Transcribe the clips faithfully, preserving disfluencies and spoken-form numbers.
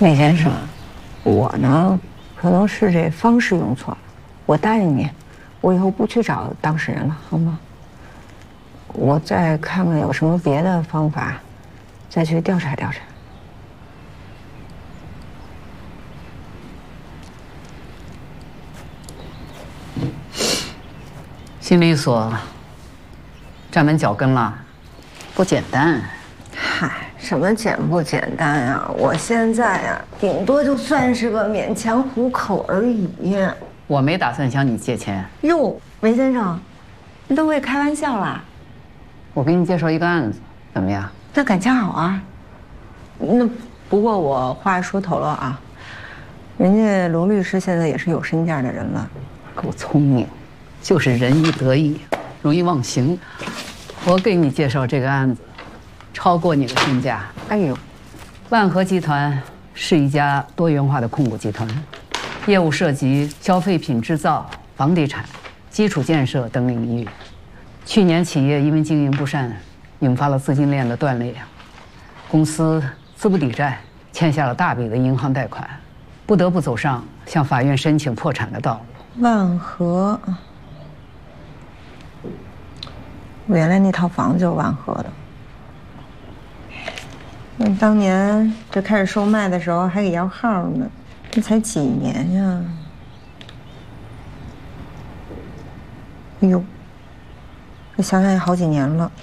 魏先生，我呢，可能是这方式用错了。我答应你，我以后不去找当事人了，好吗？我再看看有什么别的方法，再去调查调查。 新律所站稳脚跟了，不简单。 嗨，什么简不简单啊？我现在呀、啊，顶多就算是个勉强糊口而已。 我没打算向你借钱。 哟，韦先生，你都会开玩笑啦？ 我给你介绍一个案子，怎么样？ 那赶恰好啊。那不过我话说头了啊，人家罗律师现在也是有身价的人了， 够聪明，就是人一得意，容易忘形。我给你介绍这个案子，超过你的身价。 哎呦， 万和集团是一家多元化的控股集团，业务涉及消费品制造、房地产、基础建设等领域。去年企业因为经营不善，引发了资金链的断裂，公司资不抵债，欠下了大笔的银行贷款，不得不走上向法院申请破产的道路。 万和，原来那套房子就是万和的。那当年这开始售卖的时候还给摇号呢，这才几年呀？哎呦，这想想也好几年了。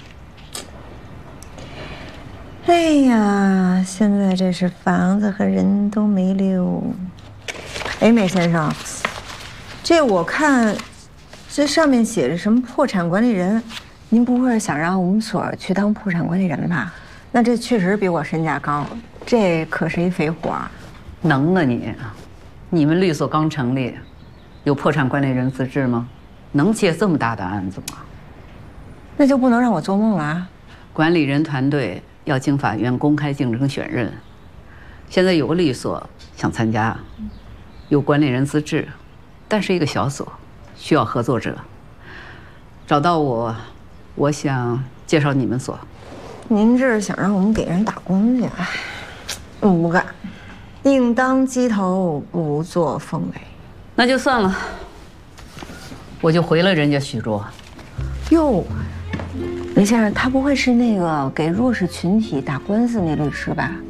哎呀，现在这是房子和人都没溜。哎，梅先生，这我看这上面写着什么破产管理人，您不会是想让我们所去当破产管理人吧？那这确实比我身价高，这可是一肥活。 能啊你！你们律所刚成立，有破产管理人资质吗？能接这么大的案子吗？ 那就不能让我做梦了啊！ 管理人团队要经法院公开竞争选任。现在有个律所想参加，有管理人资质，但是一个小所，需要合作者。找到我，我想介绍你们所。 您这是想让我们给人打工去？哎，我不干，宁当鸡头不做凤尾。 那就算了，我就回了人家许卓。 哟，李先生，他不会是那个给弱势群体打官司那律师吧？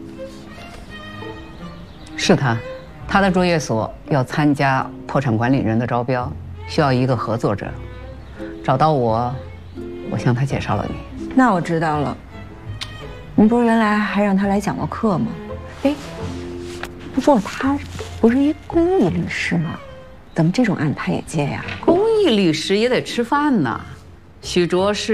是他，他的卓越所要参加破产管理人的招标，需要一个合作者。找到我，我向他介绍了你。 那我知道了。您不是原来还让他来讲过课吗？哎，不过他不是一公益律师吗？怎么这种案他也接呀？ 公益律师也得吃饭呐。许卓是